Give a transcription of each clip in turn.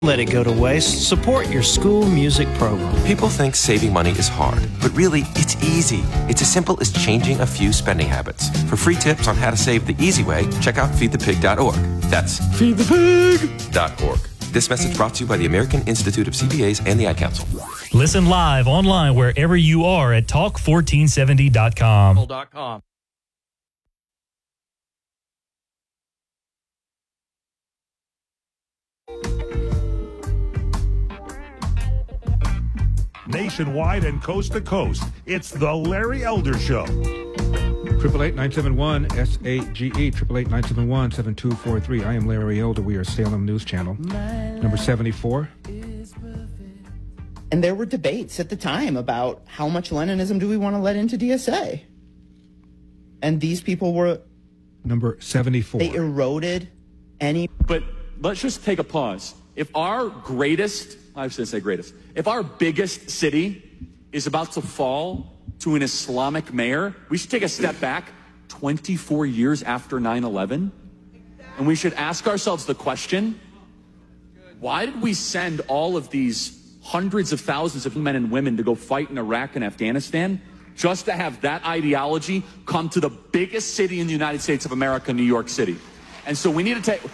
Let it go to waste. Support your school music program. People think saving money is hard, but really, it's easy. It's as simple as changing a few spending habits. For free tips on how to save the easy way, check out feedthepig.org. That's feedthepig.org. This message brought to you by the American Institute of CPAs and the Ad Council. Listen live online wherever you are at talk1470.com. Nationwide and coast to coast, it's the Larry Elder Show. 888-971-SAGE, 888-971-7243. I am Larry Elder. We are Salem News Channel, number 74. And there were debates at the time about how much Leninism do we want to let into DSA. And these people were... Number 74. They eroded any... But let's just take a pause. If our greatest... I was going to say greatest. If our biggest city is about to fall to an Islamic mayor, we should take a step back 24 years after 9/11, and we should ask ourselves the question, why did we send all of these hundreds of thousands of men and women to go fight in Iraq and Afghanistan just to have that ideology come to the biggest city in the United States of America, New York City? And so we need to take,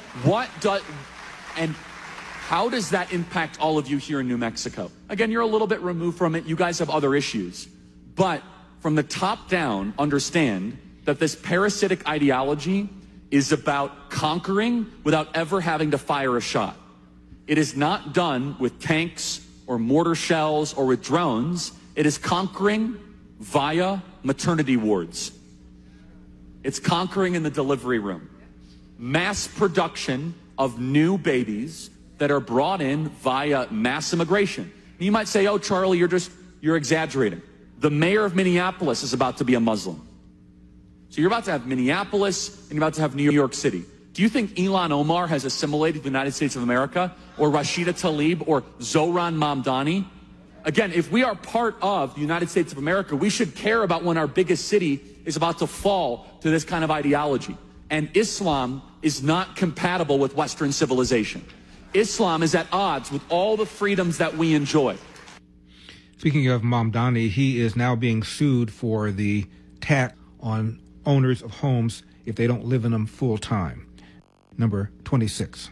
how does that impact all of you here in New Mexico? Again, you're a little bit removed from it. You guys have other issues. But from the top down, understand that this parasitic ideology is about conquering without ever having to fire a shot. It is not done with tanks or mortar shells or with drones. It is conquering via maternity wards. It's conquering in the delivery room. Mass production of new babies that are brought in via mass immigration. And you might say, oh, Charlie, you're exaggerating. The mayor of Minneapolis is about to be a Muslim. So you're about to have Minneapolis and you're about to have New York City. Do you think Ilhan Omar has assimilated the United States of America, or Rashida Tlaib, or Zohran Mamdani? Again, if we are part of the United States of America, we should care about when our biggest city is about to fall to this kind of ideology. And Islam is not compatible with Western civilization. Islam is at odds with all the freedoms that we enjoy. Speaking of Mamdani, he is now being sued for the tax on owners of homes if they don't live in them full time. Number 26.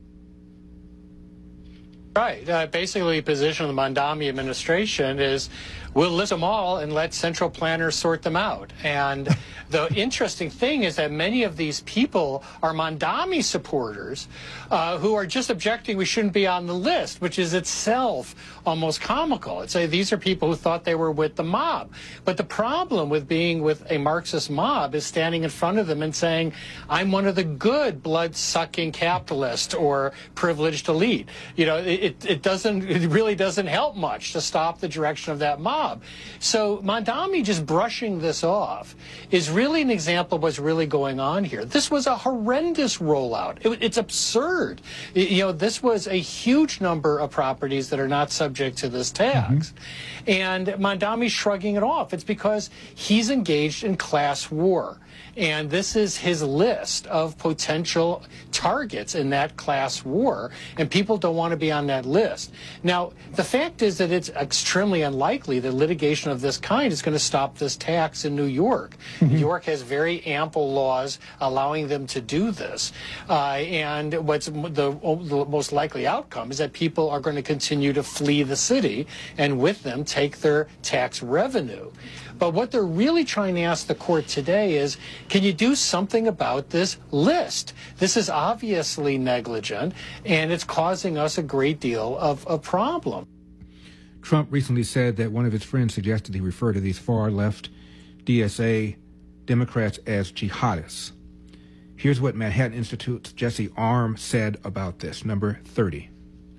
Right. Basically, the position of the Mamdani administration is we'll list them all and let central planners sort them out. And the interesting thing is that many of these people are Mamdani supporters who are just objecting we shouldn't be on the list, which is itself almost comical. It's these are people who thought they were with the mob. But the problem with being with a Marxist mob is standing in front of them and saying, I'm one of the good blood-sucking capitalists or privileged elite. You know, it really doesn't help much to stop the direction of that mob. So Mamdani just brushing this off is really an example of what's really going on here. This was a horrendous rollout. It's absurd. You know, this was a huge number of properties that are not subject to this tax. And Mamdani's shrugging it off. It's because he's engaged in class war. And this is his list of potential targets in that class war, and people don't want to be on that list. Now, the fact is that it's extremely unlikely that litigation of this kind is going to stop this tax in New York. New York has very ample laws allowing them to do this. And what's the most likely outcome is that people are going to continue to flee the city and with them take their tax revenue. But what they're really trying to ask the court today is, can you do something about this list? This is obviously negligent, and it's causing us a great deal of a problem. Trump recently said that one of his friends suggested he refer to these far-left DSA Democrats as jihadists. Here's what Manhattan Institute's Jesse Arm said about this, number 30.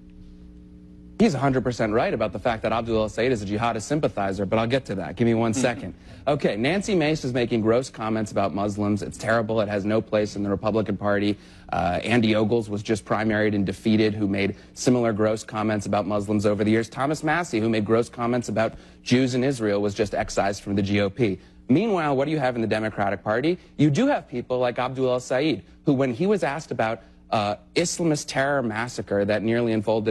He's 100% right about the fact that Abdul El-Sayed is a jihadist sympathizer, but I'll get to that. Give me 1 second. Okay, Nancy Mace is making gross comments about Muslims. It's terrible. It has no place in the Republican Party. Andy Ogles was just primaried and defeated, who made similar gross comments about Muslims over the years. Thomas Massie, who made gross comments about Jews in Israel, was just excised from the GOP. Meanwhile, what do you have in the Democratic Party? You do have people like Abdul El-Sayed, who, when he was asked about Islamist terror massacre that nearly unfolded